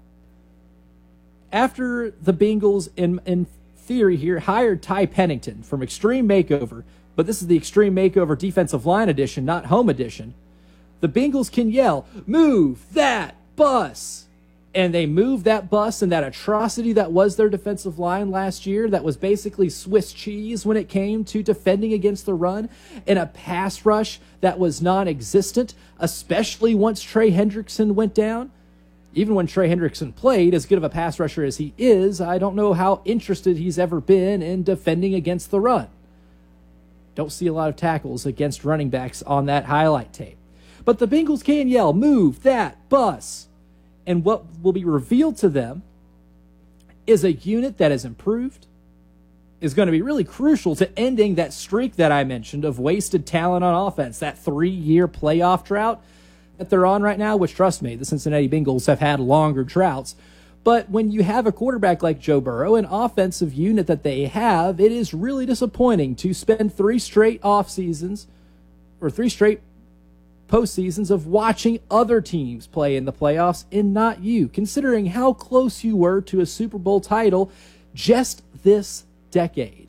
after the Bengals, in, in theory here, hired Ty Pennington from Extreme Makeover, but this is the Extreme Makeover Defensive Line Edition, not Home Edition, the Bengals can yell, "Move that bus!" And they moved that bus, and that atrocity that was their defensive line last year, that was basically Swiss cheese when it came to defending against the run, and a pass rush that was non-existent, especially once Trey Hendrickson went down. Even when Trey Hendrickson played, as good of a pass rusher as he is, I don't know how interested he's ever been in defending against the run. Don't see a lot of tackles against running backs on that highlight tape. But the Bengals can yell, "Move that bus!" And what will be revealed to them is a unit that has improved, is going to be really crucial to ending that streak that I mentioned of wasted talent on offense, that three-year playoff drought that they're on right now, which, trust me, the Cincinnati Bengals have had longer droughts. But when you have a quarterback like Joe Burrow, an offensive unit that they have, it is really disappointing to spend three straight off seasons or three straight postseasons of watching other teams play in the playoffs and not you, considering how close you were to a Super Bowl title just this decade.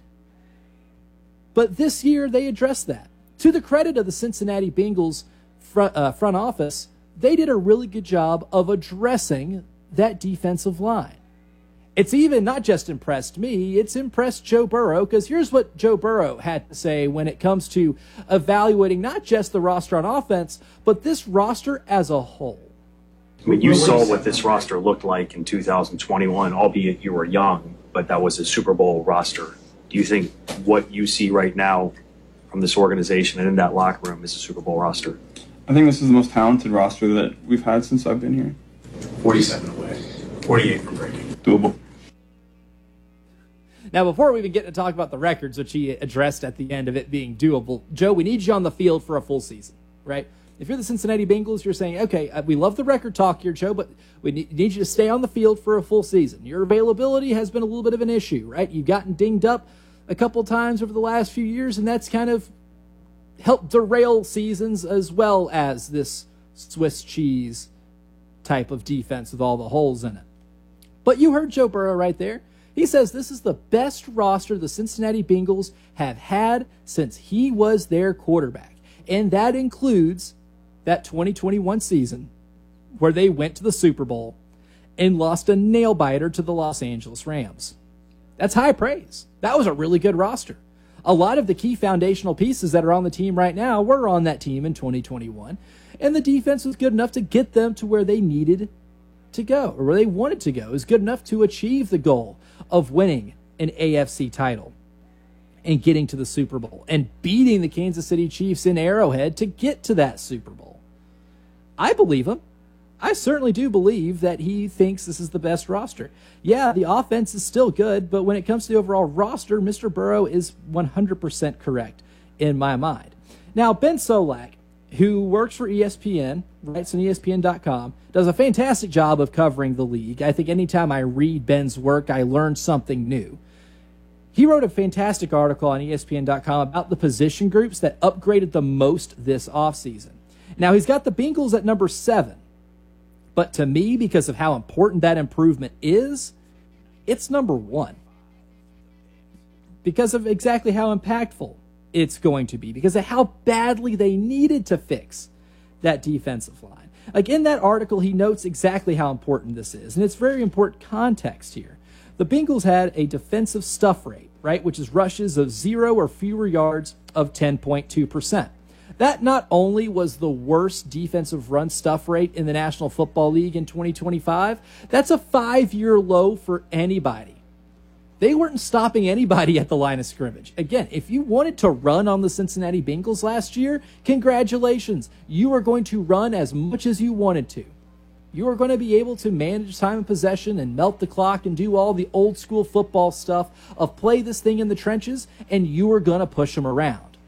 But this year, they addressed that. To the credit of the Cincinnati Bengals front, uh, front office, they did a really good job of addressing that defensive line. It's even not just impressed me, it's impressed Joe Burrow, because here's what Joe Burrow had to say when it comes to evaluating not just the roster on offense, but this roster as a whole. I mean, you saw what this roster looked like in two thousand twenty-one, albeit you were young, but that was a Super Bowl roster. Do you think what you see right now from this organization and in that locker room is a Super Bowl roster? I think this is the most talented roster that we've had since I've been here. forty-seven away, forty-eight from breaking. Doable. Now, before we even get to talk about the records, which he addressed at the end of it being doable, Joe, we need you on the field for a full season, right? If you're the Cincinnati Bengals, you're saying, okay, we love the record talk here, Joe, but we need you to stay on the field for a full season. Your availability has been a little bit of an issue, right? You've gotten dinged up a couple times over the last few years, and that's kind of helped derail seasons as well as this Swiss cheese type of defense with all the holes in it. But you heard Joe Burrow right there. He says this is the best roster the Cincinnati Bengals have had since he was their quarterback. And that includes that twenty twenty-one season where they went to the Super Bowl and lost a nail-biter to the Los Angeles Rams. That's high praise. That was a really good roster. A lot of the key foundational pieces that are on the team right now were on that team in twenty twenty-one. And the defense was good enough to get them to where they needed to go, or where they wanted to go. It was good enough to achieve the goal of winning an A F C title and getting to the Super Bowl and beating the Kansas City Chiefs in Arrowhead to get to that Super Bowl. I believe him. I certainly do believe that he thinks this is the best roster. Yeah, the offense is still good, but when it comes to the overall roster, Mister Burrow is one hundred percent correct in my mind. Now, Ben Solak, who works for E S P N, writes on E S P N dot com, does a fantastic job of covering the league. I think anytime I read Ben's work, I learn something new. He wrote a fantastic article on E S P N dot com about the position groups that upgraded the most this offseason. Now, he's got the Bengals at number seven, but to me, because of how important that improvement is, it's number one. Because of exactly how impactful it's going to be, because of how badly they needed to fix that defensive line. Like in that article, he notes exactly how important this is, and it's very important context here. The Bengals had a defensive stuff rate, right, which is rushes of zero or fewer yards of ten point two percent. That not only was the worst defensive run stuff rate in the National Football League in twenty twenty-five, that's a five-year low for anybody. They weren't stopping anybody at the line of scrimmage. Again, if you wanted to run on the Cincinnati Bengals last year, congratulations. You are going to run as much as you wanted to. You are going to be able to manage time of possession and melt the clock and do all the old school football stuff of play this thing in the trenches, and you are going to push them around.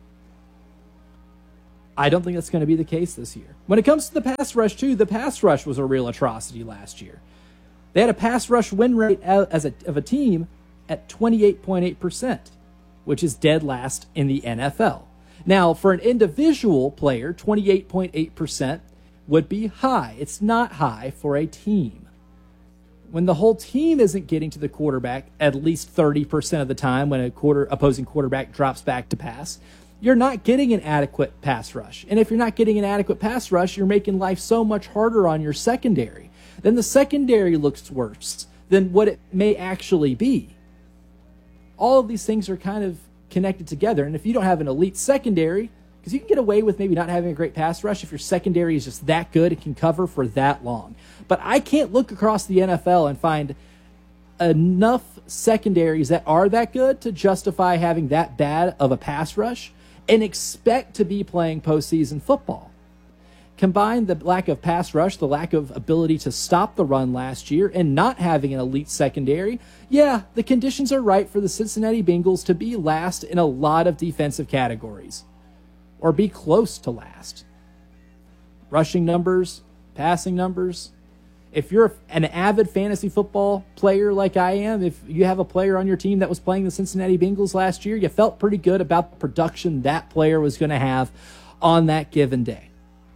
I don't think that's going to be the case this year. When it comes to the pass rush, too, the pass rush was a real atrocity last year. They had a pass rush win rate as a, of a team at twenty-eight point eight percent, which is dead last in the N F L. Now, for an individual player, twenty-eight point eight percent would be high. It's not high for a team. When the whole team isn't getting to the quarterback at least thirty percent of the time when a quarter opposing quarterback drops back to pass, you're not getting an adequate pass rush. And if you're not getting an adequate pass rush, you're making life so much harder on your secondary. Then the secondary looks worse than what it may actually be. All of these things are kind of connected together. And if you don't have an elite secondary, because you can get away with maybe not having a great pass rush if your secondary is just that good, it can cover for that long. But I can't look across the N F L and find enough secondaries that are that good to justify having that bad of a pass rush and expect to be playing postseason football. Combine the lack of pass rush, the lack of ability to stop the run last year, and not having an elite secondary, yeah, the conditions are right for the Cincinnati Bengals to be last in a lot of defensive categories, or be close to last. Rushing numbers, passing numbers. If you're an avid fantasy football player like I am, if you have a player on your team that was playing the Cincinnati Bengals last year, you felt pretty good about the production that player was going to have on that given day.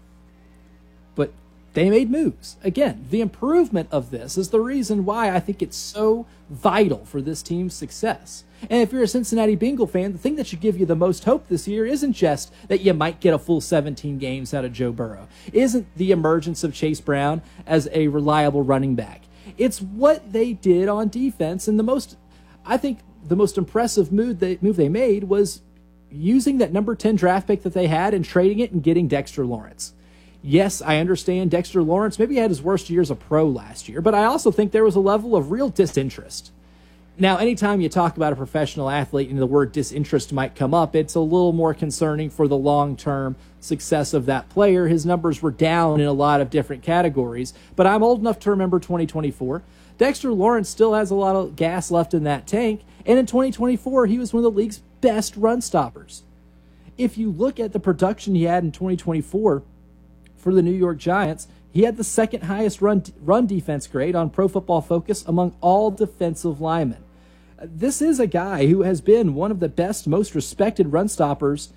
But they made moves. Again, the improvement of this is the reason why I think it's so vital for this team's success. And if you're a Cincinnati Bengal fan, the thing that should give you the most hope this year isn't just that you might get a full seventeen games out of Joe Burrow. Isn't the emergence of Chase Brown as a reliable running back. It's what they did on defense. And the most, I think the most impressive move they, move they made was using that number ten draft pick that they had and trading it and getting Dexter Lawrence. Yes, I understand Dexter Lawrence maybe had his worst year as a pro last year, but I also think there was a level of real disinterest. Now, anytime you talk about a professional athlete and the word disinterest might come up, it's a little more concerning for the long-term success of that player. His numbers were down in a lot of different categories, but I'm old enough to remember twenty twenty-four. Dexter Lawrence still has a lot of gas left in that tank, and in twenty twenty-four, he was one of the league's best run stoppers. If you look at the production he had in twenty twenty-four for the New York Giants, he had the second highest run, run defense grade on Pro Football Focus among all defensive linemen. This is a guy who has been one of the best, most respected run stoppers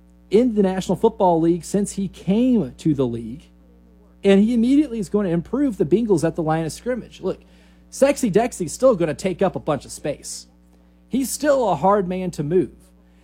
in the National Football League since he came to the league. And he immediately is going to improve the Bengals at the line of scrimmage. Look, Sexy Dexy's still going to take up a bunch of space. He's still a hard man to move.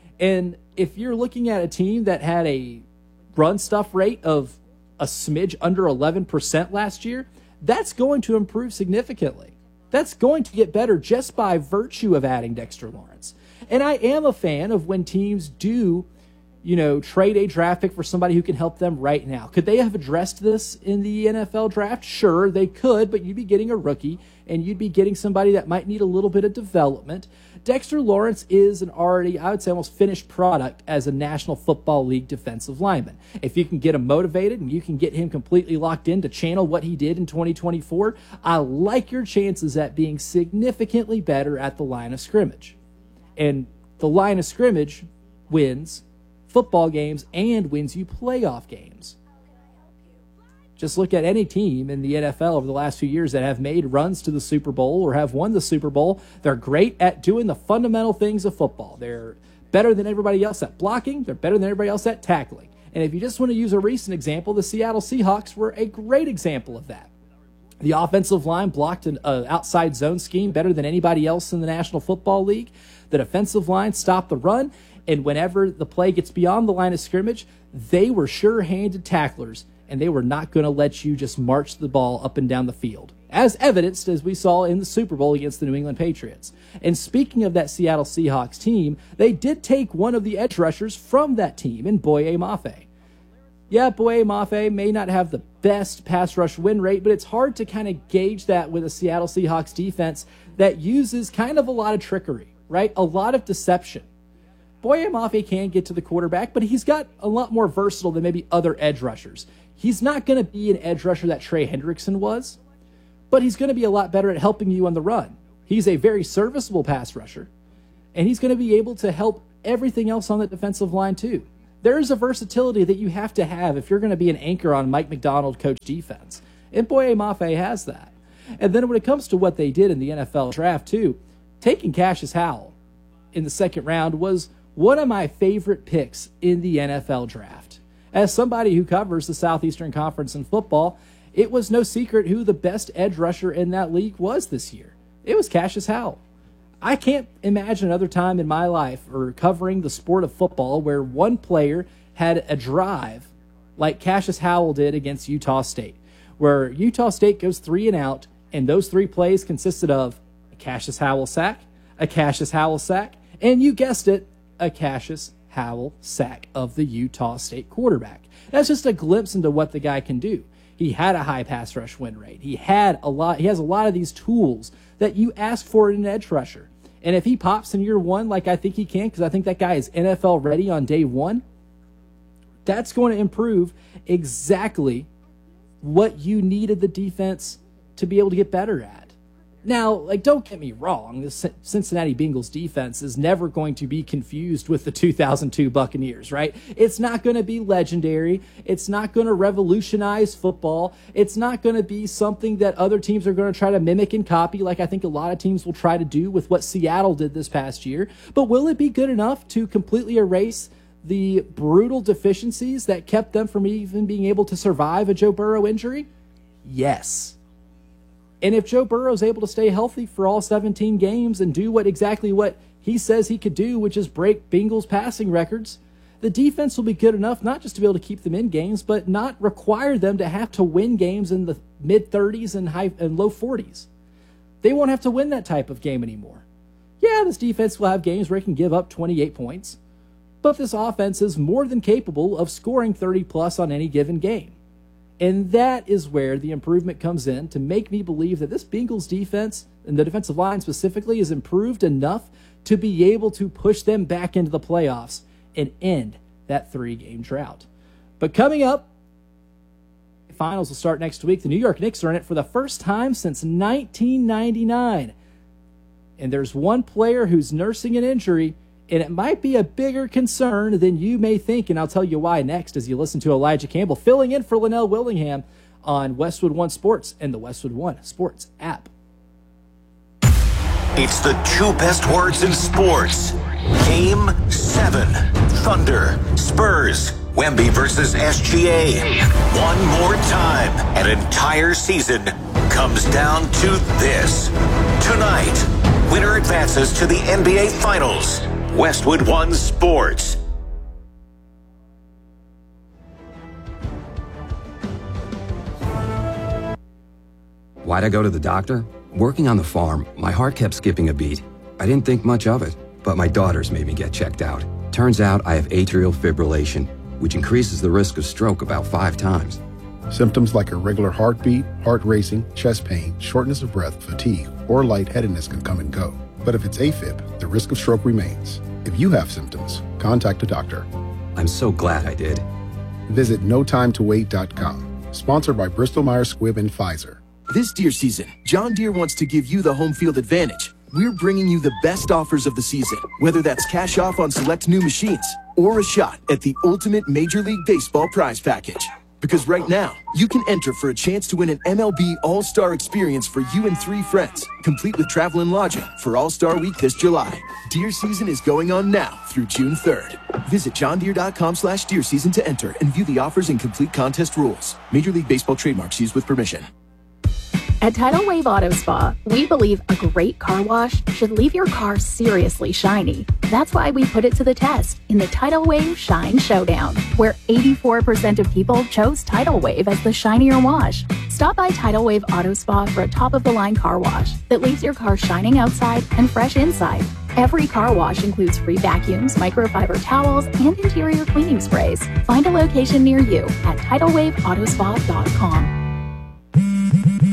And if you're looking at a team that had a run stuff rate of a smidge under eleven percent last year, that's going to improve significantly. That's going to get better just by virtue of adding Dexter Lawrence. And I am a fan of when teams do, you know, trade a draft pick for somebody who can help them right now. Could they have addressed this in the N F L draft? Sure, they could, but you'd be getting a rookie, and you'd be getting somebody that might need a little bit of development. Dexter Lawrence is an already, I would say, almost finished product as a National Football League defensive lineman. If you can get him motivated and you can get him completely locked in to channel what he did in twenty twenty-four, I like your chances at being significantly better at the line of scrimmage. And the line of scrimmage wins football games and wins you playoff games. Just look at any team in the N F L over the last few years that have made runs to the Super Bowl or have won the Super Bowl. They're great at doing the fundamental things of football. They're better than everybody else at blocking. They're better than everybody else at tackling. And if you just want to use a recent example, the Seattle Seahawks were a great example of that. The offensive line blocked an uh, outside zone scheme better than anybody else in the National Football League. The defensive line stopped the run, and whenever the play gets beyond the line of scrimmage, they were sure-handed tacklers, and they were not going to let you just march the ball up and down the field, as evidenced as we saw in the Super Bowl against the New England Patriots. And speaking of that Seattle Seahawks team, they did take one of the edge rushers from that team in Boye Mafe. Yeah, Boye Mafe may not have the best pass rush win rate, but it's hard to kind of gauge that with a Seattle Seahawks defense that uses kind of a lot of trickery, right? A lot of deception. Boye Mafe can get to the quarterback, but he's got a lot more versatile than maybe other edge rushers. He's not going to be an edge rusher that Trey Hendrickson was, but he's going to be a lot better at helping you on the run. He's a very serviceable pass rusher, and he's going to be able to help everything else on the defensive line too. There is a versatility that you have to have if you're going to be an anchor on Mike McDonald coach defense, and Boye Mafe has that. And then when it comes to what they did in the N F L draft too, taking Cassius Howell in the second round was one of my favorite picks in the N F L draft. As somebody who covers the Southeastern Conference in football, it was no secret who the best edge rusher in that league was this year. It was Cassius Howell. I can't imagine another time in my life or covering the sport of football where one player had a drive like Cassius Howell did against Utah State, where Utah State goes three and out, and those three plays consisted of a Cassius Howell sack, a Cassius Howell sack, and you guessed it, a Cassius Howell sack of the Utah State quarterback. That's just a glimpse into what the guy can do. He had a high pass rush win rate. He had a lot. He has a lot of these tools that you ask for in an edge rusher. And if he pops in year one, like I think he can, because I think that guy is N F L ready on day one, that's going to improve exactly what you needed the defense to be able to get better at. Now, like, don't get me wrong, the Cincinnati Bengals defense is never going to be confused with the two thousand two Buccaneers, right? It's not going to be legendary. It's not going to revolutionize football. It's not going to be something that other teams are going to try to mimic and copy, like I think a lot of teams will try to do with what Seattle did this past year. But will it be good enough to completely erase the brutal deficiencies that kept them from even being able to survive a Joe Burrow injury? Yes. And if Joe Burrow is able to stay healthy for all seventeen games and do what exactly what he says he could do, which is break Bengals passing records, the defense will be good enough not just to be able to keep them in games, but not require them to have to win games in the mid thirties and high and low forties. They won't have to win that type of game anymore. Yeah, this defense will have games where it can give up twenty-eight points, but this offense is more than capable of scoring thirty plus on any given game. And that is where the improvement comes in to make me believe that this Bengals defense, and the defensive line specifically, is improved enough to be able to push them back into the playoffs and end that three-game drought. But coming up, finals will start next week. The New York Knicks are in it for the first time since nineteen ninety-nine. And there's one player who's nursing an injury, and it might be a bigger concern than you may think, and I'll tell you why next as you listen to Elijah Campbell filling in for Linnell Willingham on Westwood One Sports and the Westwood One Sports app. It's the two best words in sports. Game seven. Thunder, Spurs, Wemby versus S G A. One more time, an entire season comes down to this. Tonight, winner advances to the N B A Finals. Westwood One Sports. Why'd I go to the doctor? Working on the farm, my heart kept skipping a beat. I didn't think much of it, but my daughters made me get checked out. Turns out I have atrial fibrillation, which increases the risk of stroke about five times. Symptoms like irregular heartbeat, heart racing, chest pain, shortness of breath, fatigue, or lightheadedness can come and go. But if it's AFib, the risk of stroke remains. If you have symptoms, contact a doctor. I'm so glad I did. Visit no time to wait dot com. Sponsored by Bristol Myers Squibb and Pfizer. This deer season, John Deere wants to give you the home field advantage. We're bringing you the best offers of the season, whether that's cash off on select new machines or a shot at the ultimate Major League Baseball prize package. Because right now, you can enter for a chance to win an M L B All-Star experience for you and three friends, complete with travel and lodging for All-Star Week this July. Deer season is going on now through June third. Visit johndeere.com slash deer season to enter and view the offers and complete contest rules. Major League Baseball trademarks used with permission. At Tidal Wave Auto Spa, we believe a great car wash should leave your car seriously shiny. That's why we put it to the test in the Tidal Wave Shine Showdown, where eighty-four percent of people chose Tidal Wave as the shinier wash. Stop by Tidal Wave Auto Spa for a top-of-the-line car wash that leaves your car shining outside and fresh inside. Every car wash includes free vacuums, microfiber towels, and interior cleaning sprays. Find a location near you at tidal wave auto spa dot com.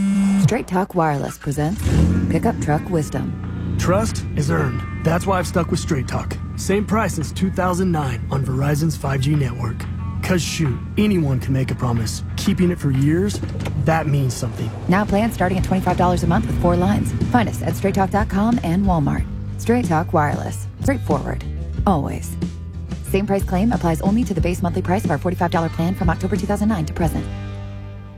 Straight Talk Wireless presents Pickup Truck Wisdom. Trust is earned. That's why I've stuck with Straight Talk. Same price since two thousand nine on Verizon's five G network. Cause shoot, anyone can make a promise. Keeping it for years, that means something. Now plans starting at twenty-five dollars a month with four lines. Find us at straight talk dot com and Walmart. Straight Talk Wireless. Straightforward. Always. Same price claim applies only to the base monthly price of our forty-five dollars plan from October two thousand nine to present.